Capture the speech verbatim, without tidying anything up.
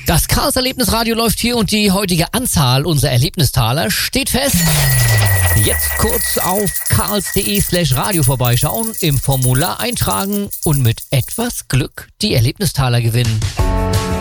Das Karls Erlebnisradio läuft hier und die heutige Anzahl unserer Erlebnistaler steht fest. Jetzt kurz auf karls.de slash radio vorbeischauen, im Formular eintragen und mit etwas Glück die Erlebnistaler gewinnen.